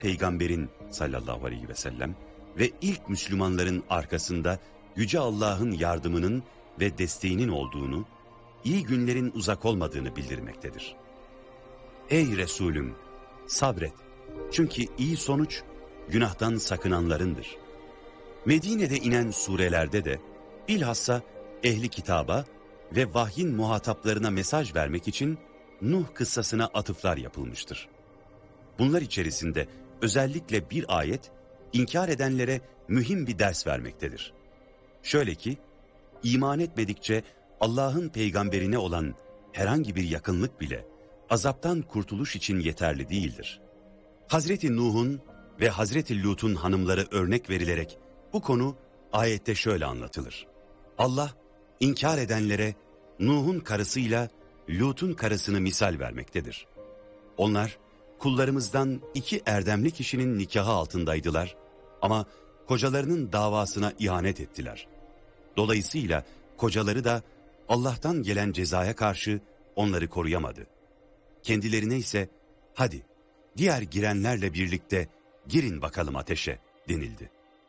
Peygamberin sallallahu aleyhi ve sellem ve ilk Müslümanların arkasında Yüce Allah'ın yardımının ve desteğinin olduğunu, iyi günlerin uzak olmadığını bildirmektedir. Ey Resulüm! Sabret! Çünkü iyi sonuç günahtan sakınanlarındır. Medine'de inen surelerde de bilhassa ehli kitaba ve vahyin muhataplarına mesaj vermek için Nuh kıssasına atıflar yapılmıştır. Bunlar içerisinde özellikle bir ayet inkar edenlere mühim bir ders vermektedir. Şöyle ki, iman etmedikçe Allah'ın peygamberine olan herhangi bir yakınlık bile azaptan kurtuluş için yeterli değildir. Hazreti Nuh'un ve Hazreti Lut'un hanımları örnek verilerek bu konu ayette şöyle anlatılır. Allah inkar edenlere Nuh'un karısıyla Lut'un karısını misal vermektedir. Onlar kullarımızdan iki erdemli kişinin nikahı altındaydılar ama kocalarının davasına ihanet ettiler. Dolayısıyla kocaları da Allah'tan gelen cezaya karşı onları koruyamadı. Kendilerine ise hadi diğer girenlerle birlikte girin bakalım ateşe denildi.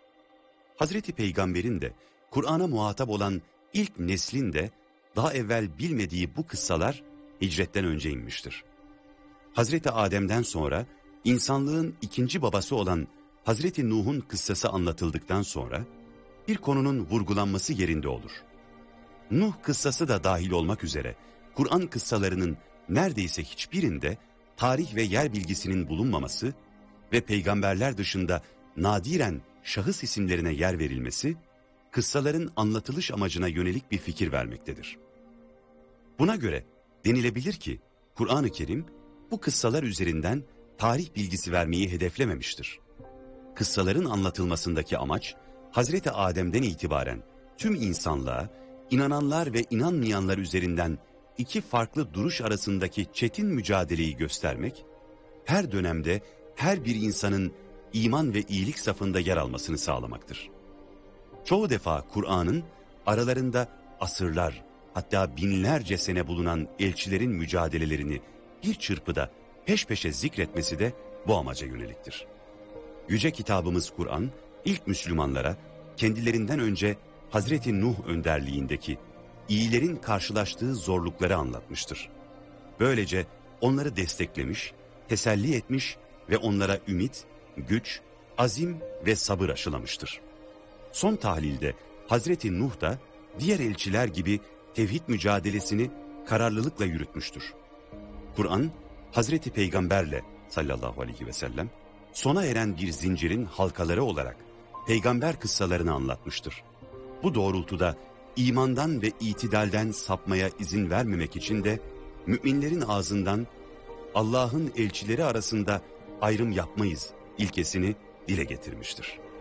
Hazreti Peygamber'in de Kur'an'a muhatap olan ilk neslin de daha evvel bilmediği bu kıssalar hicretten önce inmiştir. Hazreti Adem'den sonra insanlığın ikinci babası olan Hazreti Nuh'un kıssası anlatıldıktan sonra bir konunun vurgulanması yerinde olur. Nuh kıssası da dahil olmak üzere Kur'an kıssalarının neredeyse hiçbirinde tarih ve yer bilgisinin bulunmaması ve peygamberler dışında nadiren şahıs isimlerine yer verilmesi, kıssaların anlatılış amacına yönelik bir fikir vermektedir. Buna göre denilebilir ki Kur'an-ı Kerim bu kıssalar üzerinden tarih bilgisi vermeyi hedeflememiştir. Kıssaların anlatılmasındaki amaç, Hazreti Adem'den itibaren tüm insanlığa, inananlar ve inanmayanlar üzerinden iki farklı duruş arasındaki çetin mücadeleyi göstermek, her dönemde her bir insanın iman ve iyilik safında yer almasını sağlamaktır. Çoğu defa Kur'an'ın aralarında asırlar, hatta binlerce sene bulunan elçilerin mücadelelerini bir çırpıda peş peşe zikretmesi de bu amaca yöneliktir. Yüce kitabımız Kur'an, ilk Müslümanlara kendilerinden önce Hazreti Nuh önderliğindeki iyilerin karşılaştığı zorlukları anlatmıştır. Böylece onları desteklemiş, teselli etmiş ve onlara ümit, güç, azim ve sabır aşılamıştır. Son tahlilde Hazreti Nuh da diğer elçiler gibi tevhid mücadelesini kararlılıkla yürütmüştür. Kur'an, Hazreti Peygamberle sallallahu aleyhi ve sellem sona eren bir zincirin halkaları olarak peygamber kıssalarını anlatmıştır. Bu doğrultuda imandan ve itidalden sapmaya izin vermemek için de müminlerin ağzından Allah'ın elçileri arasında ayrım yapmayız ilkesini dile getirmiştir.